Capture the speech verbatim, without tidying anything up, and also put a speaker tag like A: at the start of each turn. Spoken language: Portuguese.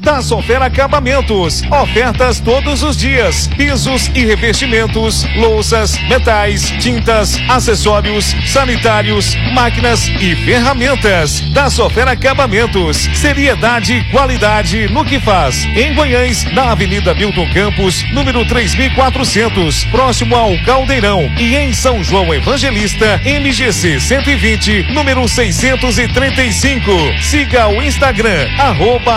A: da Sofer Acabamentos. Ofertas todos os dias. Pisos e revestimentos, louças, metais, tintas, acessórios, sanitários, máquinas e ferramentas. Da Sofer Acabamentos. Seriedade e qualidade no que faz. Em Goiânia, na Avenida Milton Campos, número três mil e quatrocentos, próximo ao Caldeirão. E em São João Evangelista, M G C cento e vinte, número seiscentos e trinta e cinco. Siga o Instagram, arroba